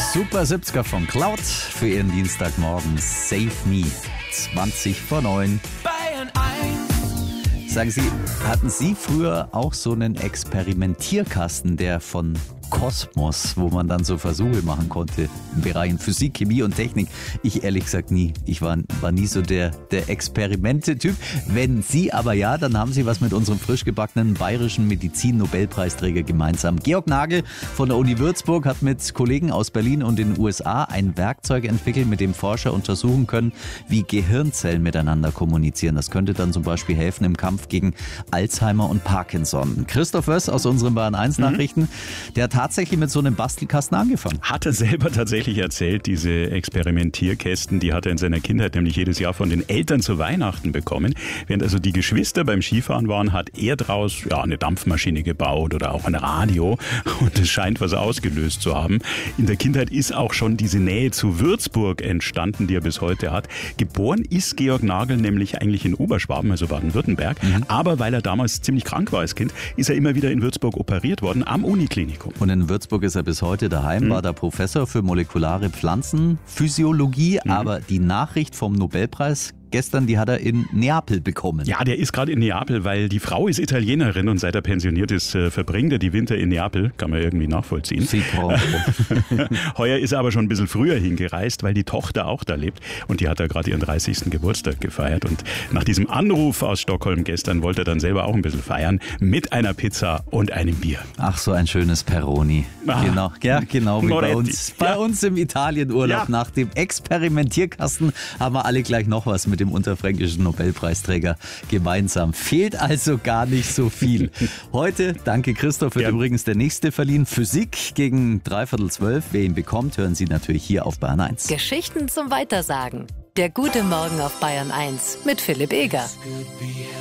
Super 70er von Cloud für Ihren Dienstagmorgen. Save Me, 20 vor 9. Bayern 1. Sagen Sie, hatten Sie früher auch so einen Experimentierkasten, der von Kosmos, wo man dann so Versuche machen konnte im Bereich Physik, Chemie und Technik? Ich ehrlich gesagt nie. Ich war nie so der Experimente-Typ. Wenn Sie aber ja, dann haben Sie was mit unserem frisch gebackenen bayerischen Medizin-Nobelpreisträger gemeinsam. Georg Nagel von der Uni Würzburg hat mit Kollegen aus Berlin und den USA ein Werkzeug entwickelt, mit dem Forscher untersuchen können, wie Gehirnzellen miteinander kommunizieren. Das könnte dann zum Beispiel helfen im Kampf gegen Alzheimer und Parkinson. Christoph Wöss aus unseren Bayern 1 Nachrichten, der hat tatsächlich mit so einem Bastelkasten angefangen. Hat er selber tatsächlich erzählt, diese Experimentierkästen, die hat er in seiner Kindheit nämlich jedes Jahr von den Eltern zu Weihnachten bekommen. Während also die Geschwister beim Skifahren waren, hat er draus eine Dampfmaschine gebaut oder auch ein Radio, und es scheint was ausgelöst zu haben. In der Kindheit ist auch schon diese Nähe zu Würzburg entstanden, die er bis heute hat. Geboren ist Georg Nagel nämlich eigentlich in Oberschwaben, also Baden-Württemberg. Aber weil er damals ziemlich krank war als Kind, ist er immer wieder in Würzburg operiert worden am Uniklinikum. Und in Würzburg ist er bis heute daheim, war da Professor für molekulare Pflanzenphysiologie, aber die Nachricht vom Nobelpreis gestern, die hat er in Neapel bekommen. Ja, der ist gerade in Neapel, weil die Frau ist Italienerin und seit er pensioniert ist, verbringt er die Winter in Neapel. Kann man irgendwie nachvollziehen. Heuer ist er aber schon ein bisschen früher hingereist, weil die Tochter auch da lebt und die hat da gerade ihren 30. Geburtstag gefeiert. Und nach diesem Anruf aus Stockholm gestern wollte er dann selber auch ein bisschen feiern mit einer Pizza und einem Bier. Ach, so ein schönes Peroni. Genau, ja, genau wie bei uns. Bei uns im Italienurlaub. Ja. Nach dem Experimentierkasten haben wir alle gleich noch was mit dem unterfränkischen Nobelpreisträger gemeinsam. Fehlt also gar nicht so viel. Heute, danke Christoph, wird übrigens der nächste verliehen. Physik gegen 11:45. Wer ihn bekommt, hören Sie natürlich hier auf Bayern 1. Geschichten zum Weitersagen. Der gute Morgen auf Bayern 1 mit Philipp Eger.